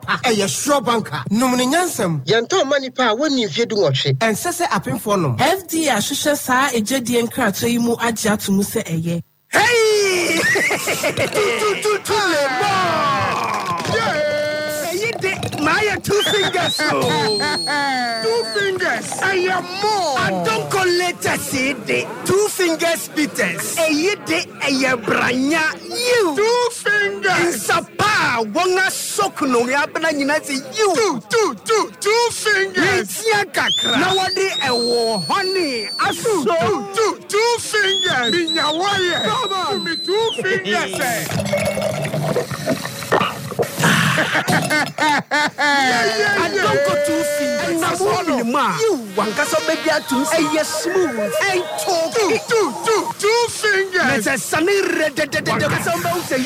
papa. Eye sure banker. Numuni nyansem. Yanto mani pa woni mfie du nwotwe. Ensese apemfo no. FD ahwehwe saa ejedi enkrato yi mu agye atomu se eye. Hey! My 2 fingers. 2 fingers. I am more. I don't call letter CD. 2 fingers Peters. A yede a branya. You 2 fingers. Sapa wonga sokuno yabana nyinati you. 2 fingers. Nowadi a war honey. Asu 2 fingers. Minya waye. Come me 2 fingers. I don't go 2 fingers. And you want to baby to say yes smooth. And talk 2 fingers. Let's say